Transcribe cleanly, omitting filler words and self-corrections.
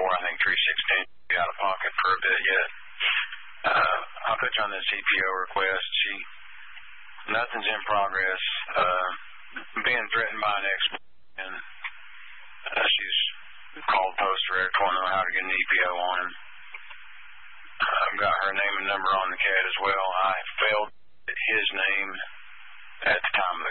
I think 316 be out of pocket for a bit yet. I'll put you on this EPO request. Nothing's in progress. Being threatened by an ex-and she's called post rec, want to know how to get an EPO on him. I've got her name and number on the CAD as well. I failed his name at the time of